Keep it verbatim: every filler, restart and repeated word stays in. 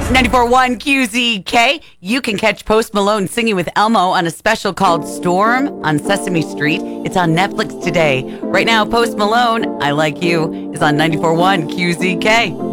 ninety-four point one Q Z K. You can catch Post Malone singing with Elmo on a special called Storm on Sesame Street. It's on Netflix today. Right now, Post Malone, I Like You, is on ninety-four point one Q Z K.